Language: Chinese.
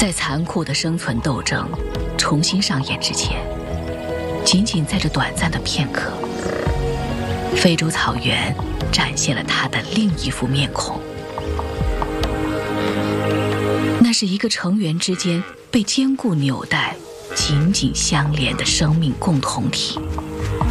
在残酷的生存斗争重新上演之前，仅仅在这短暂的片刻，非洲草原展现了它的另一副面孔。那是一个成员之间被坚固纽带紧紧相连的生命共同体。